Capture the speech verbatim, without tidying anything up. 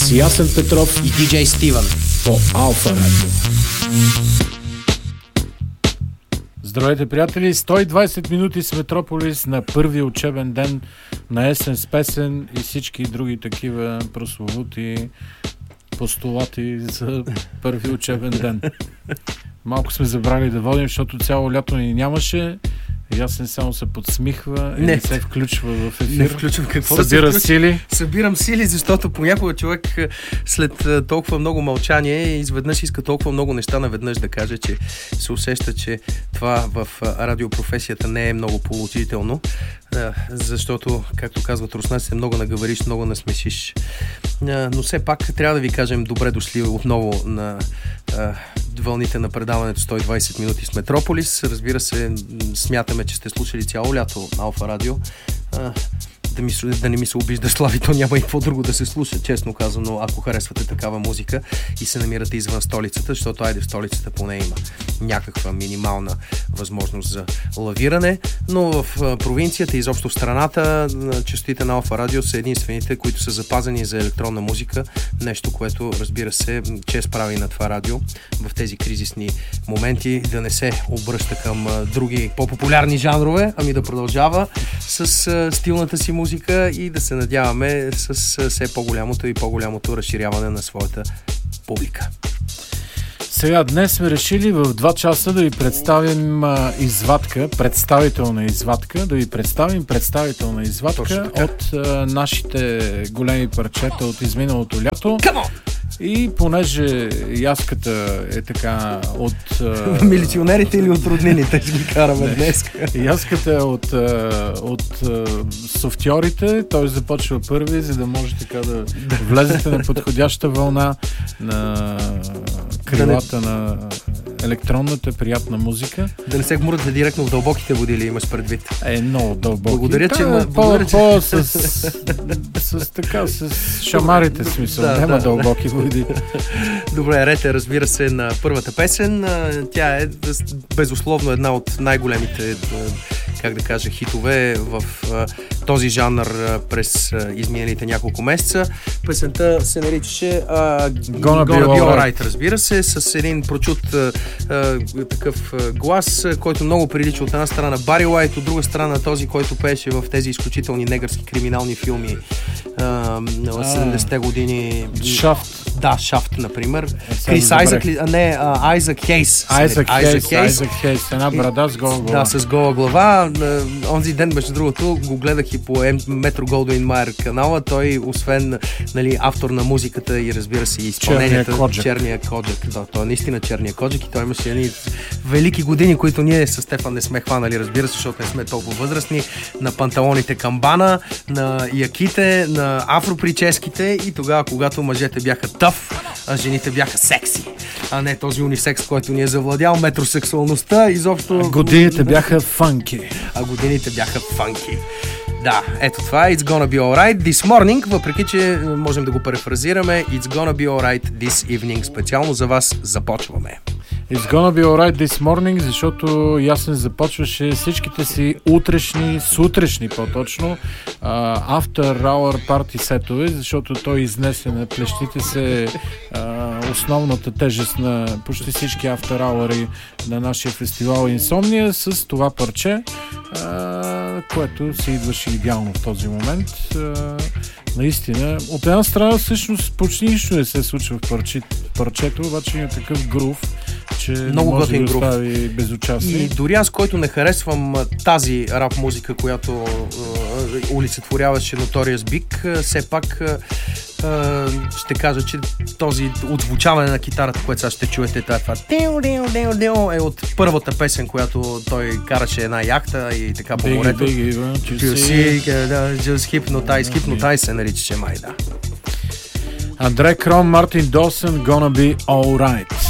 с Ясен Петров и диджей Стивън по Алфа Радио. Здравейте, приятели! сто и двайсет минути с Метрополис на първия учебен ден на Есен с песен и всички други такива прословути постулати за първи учебен ден. Малко сме забрали да водим, защото цяло лято ни нямаше. Ясен само се подсмихва и не, не се включва в ефир. Не включвам какво Събира да се сили. Събирам сили, защото понякога човек след толкова много мълчание изведнъж иска толкова много неща наведнъж да каже, че се усеща, че това в радиопрофесията не е много положително, защото, както казват руснаците, много наговориш, много насмешиш. Но все пак трябва да ви кажем добре дошли отново на вълните на предаването сто и двайсет минути с Метрополис. Разбира се, смятаме, че сте слушали цяло лято на Алфа Радио. Да, ми, да не ми се обижда Слави, то няма и какво друго да се слуша, честно казано, ако харесвате такава музика и се намирате извън столицата, защото айде в столицата поне има някаква минимална възможност за лавиране, но в провинцията и изобщо в страната честотите на Алфа Радио са единствените, които са запазени за електронна музика, нещо, което, разбира се, чест прави на това радио в тези кризисни моменти, да не се обръща към други по-популярни жанрове, ами да продължава с стилната си музика и да се надяваме с все по-голямото и по-голямото разширяване на своята публика. Сега, днес сме решили в два часа да ви представим а, извадка, представителна извадка, да ви представим представителна извадка от а, нашите големи парчета от изминалото лято. И понеже яската е така от... А... Милиционерите или от роднините ще ги караме днес? Яската е от, а, от а, софтьорите, той започва първи, за да може така да влезете на подходяща вълна на крилата да не... на електронната приятна музика. Да не се гмурате директно в дълбоките води, ли имаш предвид? Е, много дълбоки. Благодаря, че... Та, благодаря, по, по, с, с, с, така, с шамарите, смисъл. Да, няма да. Дълбоки води. Добре, рете, разбира се, на първата песен. Тя е безусловно една от най-големите, как да кажа, хитове в този жанр през изминалите няколко месеца. Песента се наричаше uh, Gonna Be Alright, разбира се, с един прочут uh, uh, такъв uh, глас, който много прилича от една страна на Бари Уайт, от друга страна този, който пееше в тези изключителни негърски криминални филми uh, на седемдесетте години. Шафт. Да, Шафт, например. Крис Айзък, а не, Айзък Хейс. Айзък Хейс, Айзък Хейс, една брада с гола глава. Да, с гола глава. Онзи ден, между другото, го гледах и по Метро Голдуин Майер канала. Той, освен, нали, автор на музиката и, разбира се, изпълнението, черния коджак. Да, той е наистина черния коджак и той имаше едни велики години, които ние с Стефан не сме хванали, разбира се, защото не сме толкова възрастни, на панталоните камбана, на яките, на афроприческите и тогава, когато мъжете бяха тъф, а жените бяха секси, а не този унисекс, който ни е завладял, метросексуалността, изобщо... Годините бяха фанки. А годините бяха фанки. Да, ето това е It's Gonna Be Alright This Morning, въпреки че можем да го префразираме It's Gonna Be Alright This Evening. Специално за вас започваме. It's gonna be alright this morning, защото Ясен започваше всичките си утрешни, сутрешни по-точно, uh, after hour парти сетове, защото той изнесе на плещите се uh, основната тежест на почти всички after hour на нашия фестивал Инсомния с това парче, uh, което се идваше идеално в този момент. Uh, наистина, от една страна всъщност почти нищо не се случва в парче, парчето, обаче има такъв грув, че много може готин да грув. остави безучастие. И дори аз, който не харесвам тази рап музика, която uh, олицетворяваше Notorious Big, все пак uh, ще кажа, че този отзвучаване на китарата, което сега ще чуете, това е от първата песен, която той караше една яхта и така по морето. Just Hypnotize, Hypnotize се наричаше май, да. Андре Кром, Мартин Досън, Gonna Be Alright.